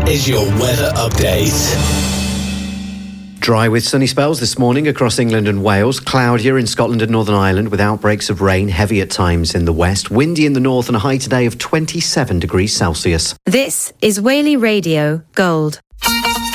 is your weather update. Dry with sunny spells this morning across England and Wales. Cloudier in Scotland and Northern Ireland with outbreaks of rain, heavy at times in the west. Windy in the north and a high today of 27 degrees Celsius. This is Whaley Radio Gold.